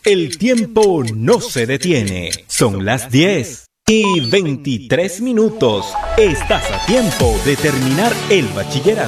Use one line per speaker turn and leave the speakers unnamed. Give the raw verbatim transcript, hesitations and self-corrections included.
El tiempo no se detiene. Son las diez y veintitrés minutos. Estás a tiempo de terminar el bachillerato.